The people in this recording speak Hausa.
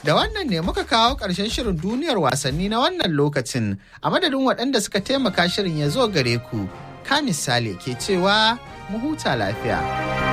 Da wannan ne muka kawo ƙarshen shirin duniyar wasanni na wannan lokacin a madadin waɗanda suka taimaka shirin ya zo gare ku. Ka misali ke cewa mu huta lafiya.